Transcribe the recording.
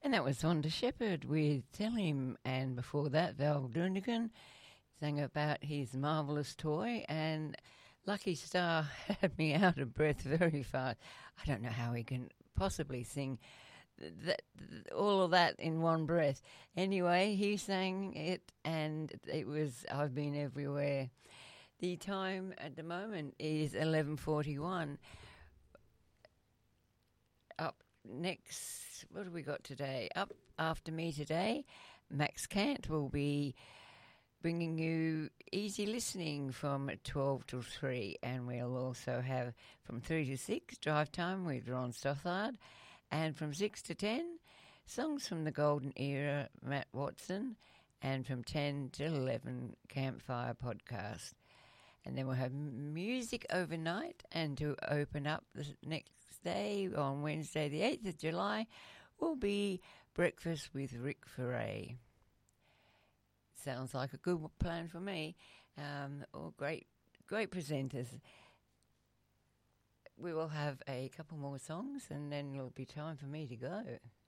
And that was Wanda Shepherd with Tell Him. And before that, Val Doonigan sang about his marvellous toy. And Lucky Star had me out of breath very fast. I don't know how he can possibly sing all of that in one breath. Anyway, he sang it, and it was I've Been Everywhere. The time at the moment is 11:41. Up next, what have we got today? Up after me today, Max Cant will be bringing you easy listening from 12 till 3, and we'll also have from 3 to 6 drive time with Ron Stothard, and from 6 to 10 songs from the golden era, Matt Watson, and from 10 till 11 Campfire podcast. And then we'll have music overnight, and to open up the next day on Wednesday the 8th of July will be Breakfast with Rick Ferret. Sounds like a good plan for me. All great presenters. We will have a couple more songs, and then it'll be time for me to go.